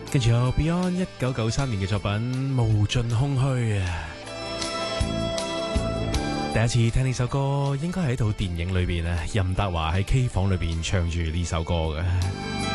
跟住有 Beyond 1993年嘅作品《無盡空虛》啊！第一次聽呢首歌，應該係喺套電影裏邊啊，任達華喺 K 房裏邊唱住呢首歌嘅。